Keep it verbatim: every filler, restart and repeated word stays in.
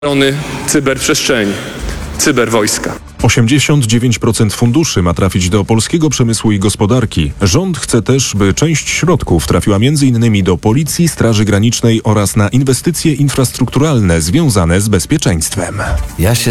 obrony cyberprzestrzeni, cyberwojska. osiemdziesiąt dziewięć procent funduszy ma trafić do polskiego przemysłu i gospodarki. Rząd chce też, by część środków trafiła między innymi do Policji, Straży Granicznej oraz na inwestycje infrastrukturalne związane z bezpieczeństwem. Ja się